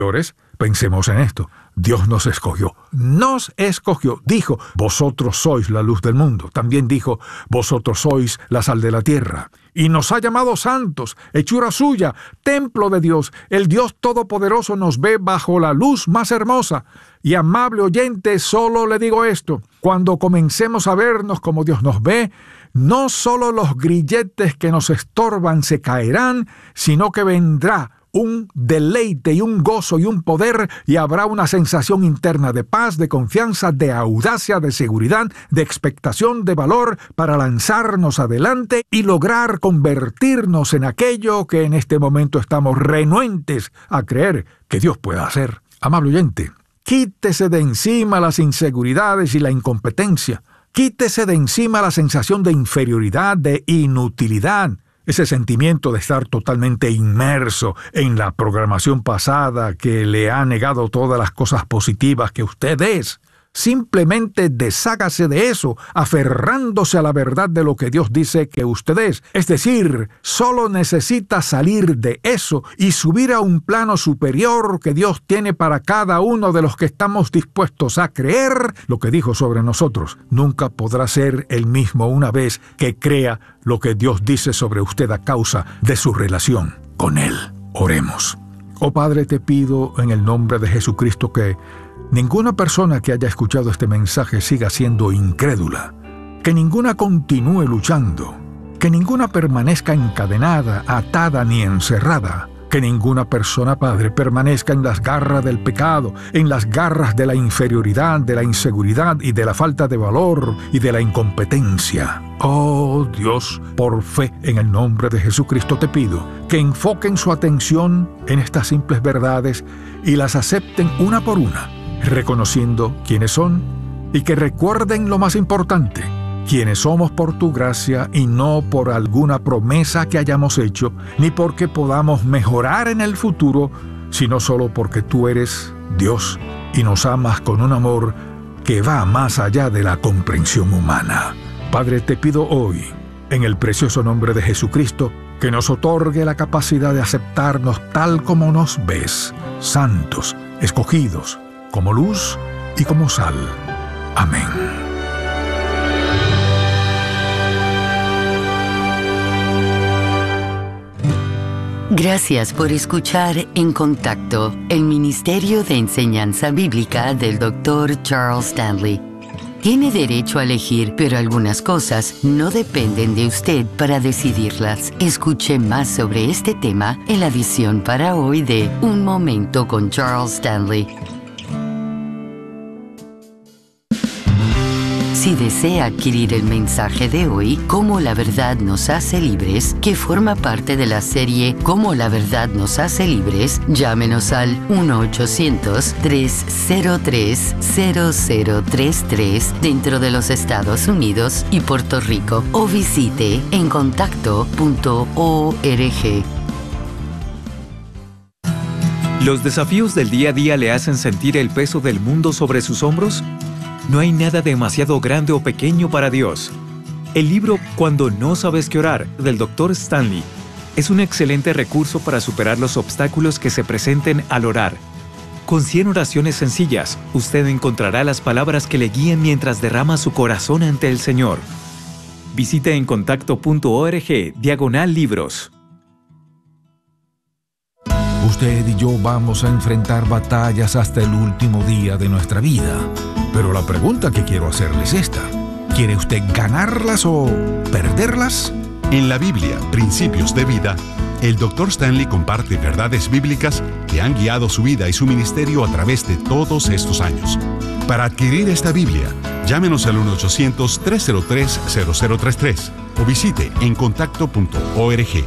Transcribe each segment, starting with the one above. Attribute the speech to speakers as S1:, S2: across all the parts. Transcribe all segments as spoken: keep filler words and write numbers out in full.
S1: Pensemos en esto. Dios nos escogió. Nos escogió. Dijo, vosotros sois la luz del mundo. También dijo, vosotros sois la sal de la tierra. Y nos ha llamado santos, hechura suya, templo de Dios. El Dios Todopoderoso nos ve bajo la luz más hermosa. Y amable oyente, solo le digo esto. Cuando comencemos a vernos como Dios nos ve, no solo los grilletes que nos estorban se caerán, sino que vendrá un deleite y un gozo y un poder, y habrá una sensación interna de paz, de confianza, de audacia, de seguridad, de expectación, de valor para lanzarnos adelante y lograr convertirnos en aquello que en este momento estamos renuentes a creer que Dios pueda hacer. Amable oyente, quítese de encima las inseguridades y la incompetencia. Quítese de encima la sensación de inferioridad, de inutilidad. Ese sentimiento de estar totalmente inmerso en la programación pasada que le ha negado todas las cosas positivas que usted es. Simplemente deshágase de eso, aferrándose a la verdad de lo que Dios dice que usted es. Es decir, solo necesita salir de eso y subir a un plano superior que Dios tiene para cada uno de los que estamos dispuestos a creer lo que dijo sobre nosotros. Nunca podrá ser el mismo una vez que crea lo que Dios dice sobre usted a causa de su relación con Él. Oremos. Oh Padre, te pido en el nombre de Jesucristo que ninguna persona que haya escuchado este mensaje siga siendo incrédula, que ninguna continúe luchando, que ninguna permanezca encadenada, atada ni encerrada, que ninguna persona, Padre, permanezca en las garras del pecado, en las garras de la inferioridad, de la inseguridad y de la falta de valor y de la incompetencia. Oh Dios, por fe en el nombre de Jesucristo te pido que enfoquen su atención en estas simples verdades y las acepten una por una, reconociendo quiénes son y que recuerden lo más importante, quiénes somos por tu gracia y no por alguna promesa que hayamos hecho, ni porque podamos mejorar en el futuro, sino solo porque tú eres Dios y nos amas con un amor que va más allá de la comprensión humana. Padre, te pido hoy, en el precioso nombre de Jesucristo, que nos otorgue la capacidad de aceptarnos tal como nos ves, santos, escogidos, como luz y como sal. Amén.
S2: Gracias por escuchar En Contacto, el Ministerio de Enseñanza Bíblica del doctor Charles Stanley. Tiene derecho a elegir, pero algunas cosas no dependen de usted para decidirlas. Escuche más sobre este tema en la edición para hoy de Un Momento con Charles Stanley. Si desea adquirir el mensaje de hoy, Cómo la verdad nos hace libres, que forma parte de la serie Cómo la verdad nos hace libres, llámenos al uno ochocientos, tres cero tres, cero cero tres tres dentro de los Estados Unidos y Puerto Rico o visite en contacto punto org.
S3: ¿Los desafíos del día a día le hacen sentir el peso del mundo sobre sus hombros? No hay nada demasiado grande o pequeño para Dios. El libro Cuando no sabes qué orar, del doctor Stanley, es un excelente recurso para superar los obstáculos que se presenten al orar. Con cien oraciones sencillas, usted encontrará las palabras que le guíen mientras derrama su corazón ante el Señor. Visite en contacto punto org, diagonal libros.
S1: Usted y yo vamos a enfrentar batallas hasta el último día de nuestra vida. Pero la pregunta que quiero hacerle es esta. ¿Quiere usted ganarlas o perderlas?
S4: En la Biblia, Principios de Vida, el doctor Stanley comparte verdades bíblicas que han guiado su vida y su ministerio a través de todos estos años. Para adquirir esta Biblia, llámenos al uno ochocientos, tres cero tres, cero cero tres tres o visite en contacto punto org.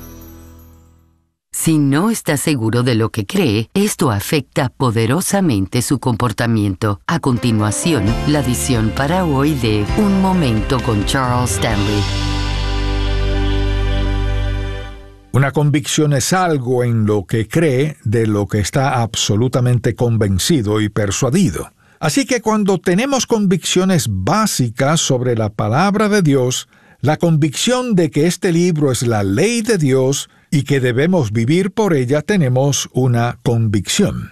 S2: Si no está seguro de lo que cree, esto afecta poderosamente su comportamiento. A continuación, la edición para hoy de Un Momento con Charles Stanley.
S1: Una convicción es algo en lo que cree, de lo que está absolutamente convencido y persuadido. Así que cuando tenemos convicciones básicas sobre la palabra de Dios, la convicción de que este libro es la ley de Dios, y que debemos vivir por ella, tenemos una convicción.